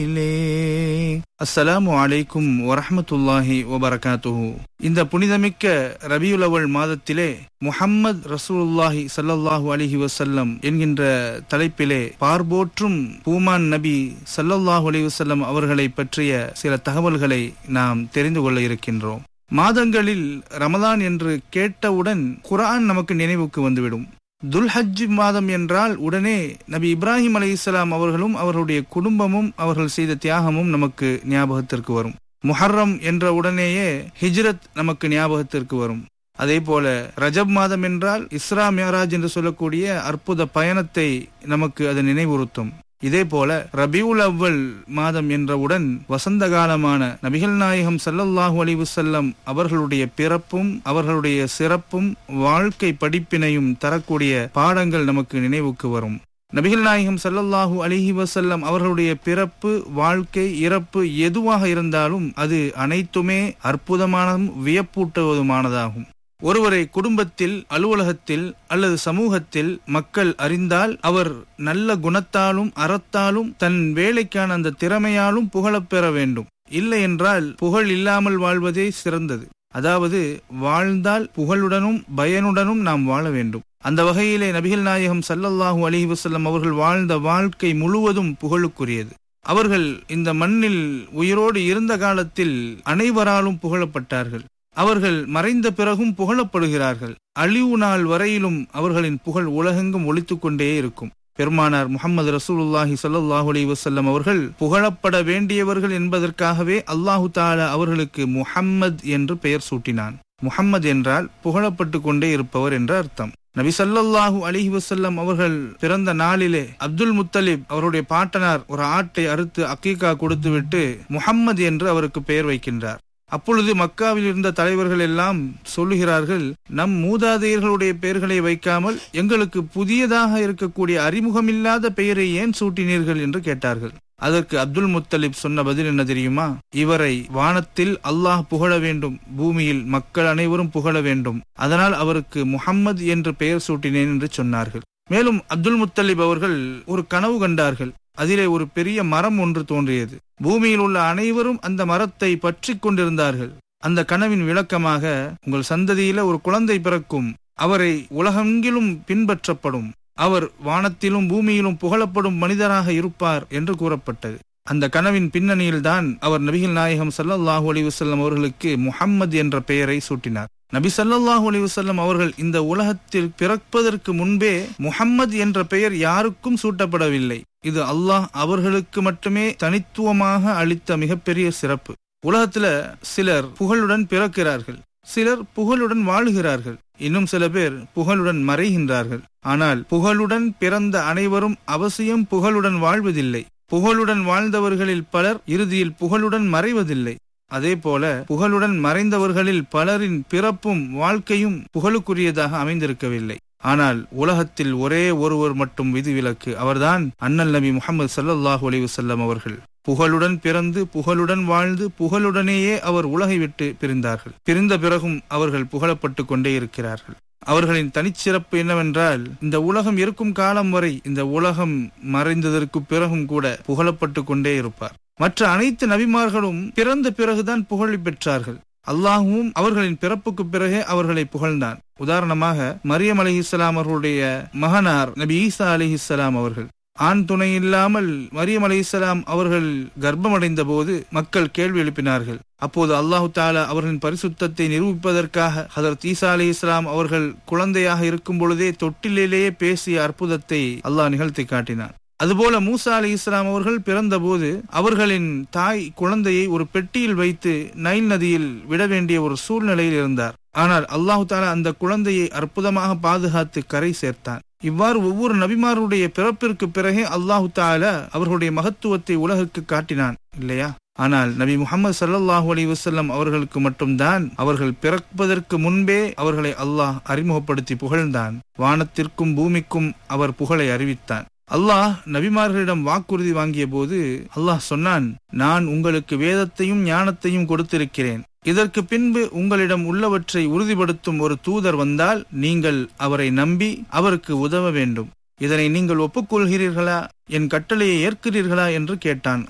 அஸ்ஸலாமு அலைக்கும் வரஹ்மத்துல்லாஹி வபரகாத்துஹு. இந்த புனிதமிக்க ரபியுல் அவல் மாதத்திலே முஹம்மது ரசூலுல்லாஹி ஸல்லல்லாஹு அலைஹி வஸல்லம் என்கின்ற தலைப்பிலே பார்போற்றும் பூமான் நபி ஸல்லல்லாஹு அலைஹி வஸல்லம் அவர்களை பற்றிய சில தகவல்களை நாம் தெரிந்து கொள்ள இருக்கின்றோம். மாதங்களில் ரமலான் என்று கேட்டவுடன் குர்ஆன் நமக்கு நினைவுக்கு வந்துவிடும். துல்ஹஜ் மாதம் என்றால் உடனே நபி இப்ராஹிம் அலைஹிஸ்ஸலாம் அவர்களும் அவர்களுடைய குடும்பமும் அவர்கள் செய்த தியாகமும் நமக்கு ஞாபகத்திற்கு வரும். முஹர்ரம் என்ற உடனேயே ஹிஜ்ரத் நமக்கு ஞாபகத்திற்கு வரும். அதே போல ரஜப் மாதம் என்றால் இஸ்ரா மியராஜ் என்று சொல்லக்கூடிய அற்புத பயணத்தை நமக்கு அது நினைவுறுத்தும். இதே போல ரபியுல் அவ்வல் மாதம் என்றவுடன் வசந்த காலமான நபிகள் நாயகம் ஸல்லல்லாஹு அலைஹி வஸல்லம் அவர்களுடைய பிறப்பும் அவர்களுடைய சிறப்பும் வாழ்க்கை படிப்பினையும் தரக்கூடிய பாடங்கள் நமக்கு நினைவுக்கு வரும். நபிகள் நாயகம் ஸல்லல்லாஹு அலைஹி வஸல்லம் அவர்களுடைய பிறப்பு, வாழ்க்கை, இறப்பு எதுவாக இருந்தாலும் அது அனைத்துமே அற்புதமானதும் வியப்பூட்டுவதுமானதாகும். ஒருவரை குடும்பத்தில், அலுவலகத்தில் அல்லது சமூகத்தில் மக்கள் அறிந்தால் அவர் நல்ல குணத்தாலும் அறத்தாலும் தன் வேலைக்கான அந்த திறமையாலும் புகழப்பெற வேண்டும். இல்லை என்றால் புகழ் இல்லாமல் வாழ்வதே சிறந்தது. அதாவது வாழ்ந்தால் புகழுடனும் பயனுடனும் நாம் வாழ வேண்டும். அந்த வகையிலே நபிகள் நாயகம் ஸல்லல்லாஹு அலைஹி வஸல்லம் அவர்கள் வாழ்ந்த வாழ்க்கை முழுவதும் புகழுக்குரியது. அவர்கள் இந்த மண்ணில் உயிரோடு இருந்த காலத்தில் அனைவராலும் புகழப்பட்டார்கள். அவர்கள் மறைந்த பிறகும் புகழப்படுகிறார்கள். அழிவு நாள் வரையிலும் அவர்களின் புகழ் உலகெங்கும் ஒலித்துக் கொண்டே இருக்கும். பெருமானார் முஹம்மது ரசூலுல்லாஹி ஸல்லல்லாஹு அலைஹி வஸல்லம் அவர்கள் புகழப்பட வேண்டியவர்கள் என்பதற்காகவே அல்லாஹு தஆலா அவர்களுக்கு முஹம்மது என்று பெயர் சூட்டினான். முஹம்மது என்றால் புகழப்பட்டு கொண்டே இருப்பவர் என்ற அர்த்தம். நபி ஸல்லல்லாஹு அலைஹி வஸல்லம் அவர்கள் பிறந்த நாளிலே அப்துல் முத்தலிப் அவருடைய பாட்டனார் ஒரு ஆட்டை அறுத்து அக்கீகா கொடுத்துவிட்டு முஹம்மது என்று அவருக்கு பெயர் வைக்கின்றார். அப்பொழுது மக்காவில் இருந்த தலைவர்கள் எல்லாம் சொல்லுகிறார்கள், நம் மூதாதையர்களுடைய பெயர்களை வைக்காமல் எங்களுக்கு புதியதாக இருக்கக்கூடிய அறிமுகமில்லாத பெயரை ஏன் சூட்டினீர்கள் என்று கேட்டார்கள். அதற்கு அப்துல் முத்தலிப் சொன்ன பதில் என்ன தெரியுமா? இவரை வானத்தில் அல்லாஹ் புகழ வேண்டும், பூமியில் மக்கள் அனைவரும் புகழ வேண்டும், அதனால் அவருக்கு முஹம்மது என்று பெயர் சூட்டினேன் என்று சொன்னார்கள். மேலும் அப்துல் முத்தலிப் அவர்கள் ஒரு கனவு கண்டார்கள். அதிலே ஒரு பெரிய மரம் ஒன்று தோன்றியது. பூமியில் உள்ள அனைவரும் அந்த மரத்தை பற்றி கொண்டிருந்தார்கள். அந்த கனவின் விளக்கமாக, உங்கள் சந்ததியில ஒரு குழந்தை பிறக்கும், அவரை உலகெங்கிலும் பின்பற்றப்படும், அவர் வானத்திலும் பூமியிலும் புகழப்படும் மனிதராக இருப்பார் என்று கூறப்பட்டது. அந்த கனவின் பின்னணியில் தான் அவர் நபிகள் நாயகம் ஸல்லல்லாஹு அலைஹி வஸல்லம் அவர்களுக்கு முஹம்மது என்ற பெயரை சூட்டினார். நபி ஸல்லல்லாஹு அலைஹி வஸல்லம் அவர்கள் இந்த உலகத்தில் பிறப்பதற்கு முன்பே முஹம்மது என்ற பெயர் யாருக்கும் சூட்டப்படவில்லை. இது அல்லாஹ் அவர்களுக்கு மட்டுமே தனித்துவமாக அளித்த மிகப்பெரிய சிறப்பு. உலகத்துல சிலர் புகழுடன் பிறக்கிறார்கள், சிலர் புகழுடன் வாழுகிறார்கள், இன்னும் சில பேர் புகழுடன் மறைகின்றார்கள். ஆனால் புகழுடன் பிறந்த அனைவரும் அவசியம் புகழுடன் வாழ்வதில்லை. புகழுடன் வாழ்ந்தவர்களில் பலர் இறுதியில் புகழுடன் மறைவதில்லை. அதே போல புகழுடன் மறைந்தவர்களில் பலரின் பிறப்பும் வாழ்க்கையும் புகழுக்குரியதாக அமைந்திருக்கவில்லை. ஆனால் உலகத்தில் ஒரே ஒருவர் மட்டும் விதிவிலக்கு. அவர்தான் அண்ணல் நபி முஹம்மது ஸல்லல்லாஹு அலைஹி வஸல்லம் அவர்கள். புகழுடன் பிறந்து புகழுடன் வாழ்ந்து புகழுடனேயே அவர் உலகை விட்டு பிரிந்தார்கள். பிரிந்த பிறகும் அவர்கள் புகழப்பட்டு கொண்டே இருக்கிறார்கள். அவர்களின் தனிச்சிறப்பு என்னவென்றால், இந்த உலகம் இருக்கும் காலம் வரை, இந்த உலகம் மறைந்ததற்கு பிறகும் கூட புகழப்பட்டு கொண்டே இருப்பார். மற்ற அனைத்து நபிமார்களும் பிறந்த பிறகுதான் புகழை பெற்றார்கள். அல்லாஹும் அவர்களின் பிறப்புக்கு பிறகே அவர்களை புகழ்ந்தான். உதாரணமாக மரியம் அலைஹிஸ்ஸலாம் அவர்களுடைய மகனார் நபி ஈசா அலைஹிஸ்ஸலாம் அவர்கள், ஆண் துணை இல்லாமல் மரியம் அலைஹிஸ்ஸலாம் அவர்கள் கர்ப்பமடைந்த போது மக்கள் கேள்வி எழுப்பினார்கள். அப்போது அல்லாஹு தஆலா அவர்களின் பரிசுத்தத்தை நிரூபிப்பதற்காக ஹதரத் ஈசா அலைஹிஸ்ஸலாம் அவர்கள் குழந்தையாக இருக்கும் பொழுதே தொட்டிலேயே பேசிய அற்புதத்தை அல்லாஹ் நிகழ்த்தி காட்டினார். அதுபோல மூசா அலைஹிஸ்ஸலாம் அவர்கள் பிறந்த போது அவர்களின் தாய் குழந்தையை ஒரு பெட்டியில் வைத்து நைல் நதியில் விட வேண்டிய ஒரு சூழ்நிலையில் இருந்தார். ஆனால் அல்லாஹு தஆலா அந்த குழந்தையை அற்புதமாக பாதுகாத்து கரை சேர்த்தான். இவ்வாறு ஒவ்வொரு நபிமாருடைய பிறப்பிற்கு பிறகே அல்லாஹு தஆலா அவர்களுடைய மகத்துவத்தை உலகுக்கு காட்டினான், இல்லையா? ஆனால் நபி முஹம்மது ஸல்லல்லாஹு அலைஹி வஸல்லம் அவர்களுக்கு மட்டும்தான் அவர்கள் பிறப்பதற்கு முன்பே அவர்களை அல்லாஹ் அறிமுகப்படுத்தி புகழ்ந்தான். வானத்திற்கும் பூமிக்கும் அவர் புகழை அறிவித்தான். அல்லாஹ் நபிமார்களிடம் வாக்குறுதி வாங்கிய போது அல்லாஹ் சொன்னான், நான் உங்களுக்கு வேதத்தையும் ஞானத்தையும் கொடுத்திருக்கிறேன். இதற்கு பின்பு உங்களிடம் உள்ளவற்றை உறுதிப்படுத்தும் ஒரு தூதர் வந்தால் நீங்கள் அவரை நம்பி அவருக்கு உதவ வேண்டும். இதனை நீங்கள் ஒப்புக்கொள்கிறீர்களா? என் கட்டளையை ஏற்கிறீர்களா என்று கேட்டான் அல்லாஹ்.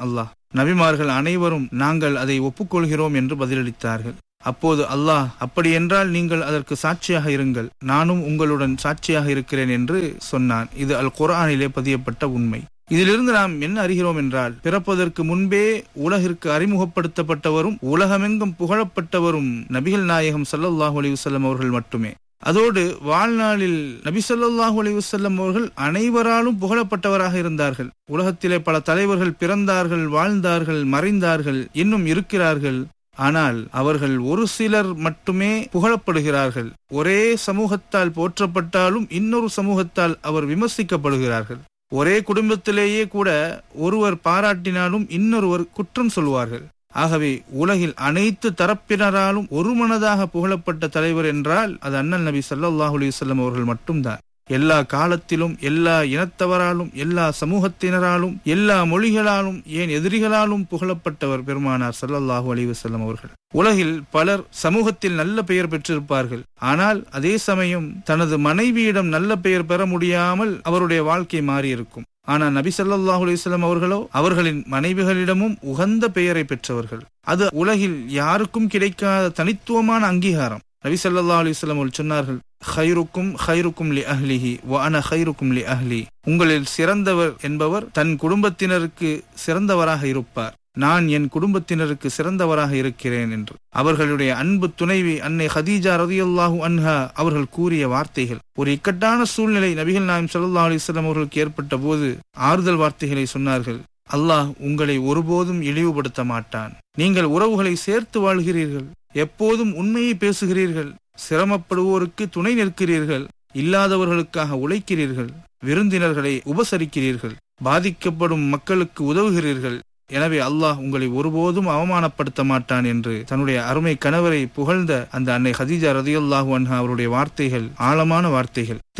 நபிமார்கள் அனைவரும் நாங்கள் அதை ஒப்புக்கொள்கிறோம் என்று பதிலளித்தார்கள். அப்போது அல்லாஹ், அப்படியென்றால் நீங்கள் அதற்கு சாட்சியாக இருங்கள், நானும் உங்களுடன் சாட்சியாக இருக்கிறேன் என்று சொன்னான். இது அல் குர்ஆனிலே பதியப்பட்ட உண்மை. இதிலிருந்து நாம் என்ன அறிகிறோம் என்றால், பிறப்பதற்கு முன்பே உலகிற்கு அறிமுகப்படுத்தப்பட்டவரும் உலகமெங்கும் புகழப்பட்டவரும் நபிகள் நாயகம் ஸல்லல்லாஹு அலைஹி வஸல்லம் அவர்கள் மட்டுமே. அதோடு வாழ்நாளில் நபி ஸல்லல்லாஹு அலைஹி வஸல்லம் அவர்கள் அனைவராலும் புகழப்பட்டவராக இருந்தார்கள். உலகத்திலே பல தலைவர்கள் பிறந்தார்கள், வாழ்ந்தார்கள், மறைந்தார்கள், இன்னும் இருக்கிறார்கள். ஆனால் அவர்கள் ஒரு சிலர் மட்டுமே புகழப்படுகிறார்கள். ஒரே சமூகத்தால் போற்றப்பட்டாலும் இன்னொரு சமூகத்தால் அவர் விமர்சிக்கப்படுகிறார்கள். ஒரே குடும்பத்திலேயே கூட ஒருவர் பாராட்டினாலும் இன்னொருவர் குற்றம் சொல்வார்கள். ஆகவே உலகில் அனைத்து தரப்பினராலும் ஒருமனதாக புகழப்பட்ட தலைவர் என்றால் அது அண்ணல் நபி ஸல்லல்லாஹு அலைஹி வஸல்லம் அவர்கள் மட்டும்தான். எல்லா காலத்திலும் எல்லா இனத்தவராலும் எல்லா சமூகத்தினராலும் எல்லா மொழிகளாலும் ஏன் எதிரிகளாலும் புகழப்பட்டவர் பெருமானார் ஸல்லல்லாஹு அலைஹி வஸல்லம் அவர்கள். உலகில் பலர் சமூகத்தில் நல்ல பெயர் பெற்றிருப்பார்கள். ஆனால் அதே சமயம் தனது மனைவியிடம் நல்ல பெயர் பெற முடியாமல் அவருடைய வாழ்க்கை மாறியிருக்கும். ஆனால் நபி ஸல்லல்லாஹு அலைஹி வஸல்லம் அவர்களோ அவர்களின் மனைவிகளிடமும் உகந்த பெயரை பெற்றவர்கள். அது உலகில் யாருக்கும் கிடைக்காத தனித்துவமான அங்கீகாரம். நபி ஸல்லல்லாஹு அலைஹி வஸல்லம் அவர்கள் சொன்னார்கள், ஹைருக்கும் லி அஹ்லிஹி வ அன ஹைருக்கும் லி அஹ்லி. உங்களில் சிறந்தவர் என்பவர் தன் குடும்பத்தினருக்கு சிறந்தவராக இருப்பார், நான் என் குடும்பத்தினருக்கு சிறந்தவராக இருக்கிறேன் என்று அவர்களுடைய அன்பு துணைவி அன்னை ஹதீஜா ரலியல்லாஹு அன்ஹா அவர்கள் கூறிய வார்த்தைகள். ஒரு இக்கட்டான சூழ்நிலை நபிகள் நாயகம் ஸல்லல்லாஹு அலைஹி வஸல்லம் அவர்களுக்கு ஏற்பட்ட போது ஆறுதல் வார்த்தைகளை சொன்னார்கள். அல்லாஹ் உங்களை ஒருபோதும் இழிவுபடுத்த மாட்டான். நீங்கள் உறவுகளை சேர்த்து வாழ்கிறீர்கள், எப்போதும் உண்மையை பேசுகிறீர்கள், சிரமப்படுவோருக்கு துணை நிற்கிறீர்கள், இல்லாதவர்களுக்காக உழைக்கிறீர்கள், விருந்தினர்களை உபசரிக்கிறீர்கள், பாதிக்கப்படும் மக்களுக்கு உதவுகிறீர்கள். எனவே அல்லாஹ் உங்களை ஒருபோதும் அவமானப்படுத்த மாட்டான் என்று தன்னுடைய அருமை கணவரை புகழ்ந்த அந்த அன்னை ஹதீஜா ரலியல்லாஹு அன்ஹா அவருடைய வார்த்தைகள் ஆழமான வார்த்தைகள்.